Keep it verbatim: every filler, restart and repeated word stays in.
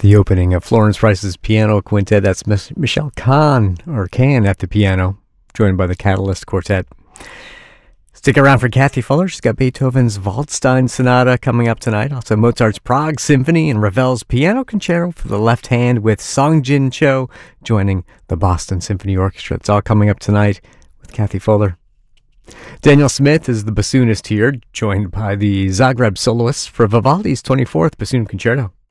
The opening of Florence Price's Piano Quintet. That's Miss Michelle Kahn, or Kahn at the piano, joined by the Catalyst Quartet. Stick around for Kathy Fuller. She's got Beethoven's Waldstein Sonata coming up tonight. Also Mozart's Prague Symphony and Ravel's Piano Concerto for the left hand with Song Jin Cho joining the Boston Symphony Orchestra. It's all coming up tonight with Kathy Fuller. Daniel Smith is the bassoonist here, joined by the Zagreb soloists for Vivaldi's twenty-fourth Bassoon Concerto.